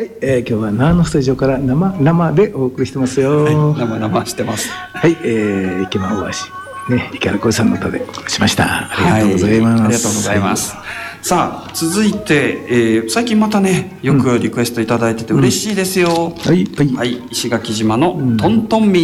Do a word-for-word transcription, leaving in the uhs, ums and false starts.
はい、えー、今日は長野スタジオから生生でお送りしてますよ。 はい、生生してます。 はい、えー、池間大橋ね、池原浩さんの歌でお送りしました。ありがとうございます。 はい、ありがとうございます。はい、さあ続いて、えー、最近またねよくリクエストいただいてて嬉しいですよ。 うん、はい、はい、 はい、石垣島のトントンミー